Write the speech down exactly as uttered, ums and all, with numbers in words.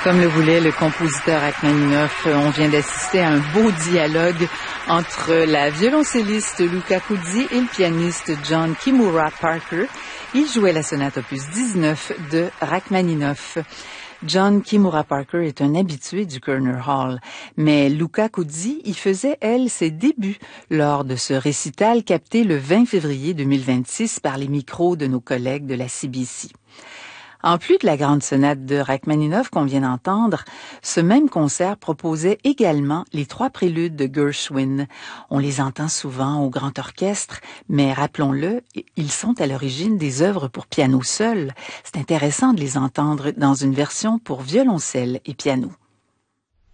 Comme le voulait le compositeur Rachmaninoff, on vient d'assister à un beau dialogue entre la violoncelliste Luca Cuzzi et le pianiste John Kimura Parker. Ils jouaient la sonate opus dix-neuf de Rachmaninoff. John Kimura Parker est un habitué du Koerner Hall, mais Luca Cuzzi y faisait, elle, ses débuts lors de ce récital capté le vingt février deux mille vingt-six par les micros de nos collègues de la C B C. En plus de la grande sonate de Rachmaninoff qu'on vient d'entendre, ce même concert proposait également les trois préludes de Gershwin. On les entend souvent au grand orchestre, mais rappelons-le, ils sont à l'origine des œuvres pour piano seul. C'est intéressant de les entendre dans une version pour violoncelle et piano.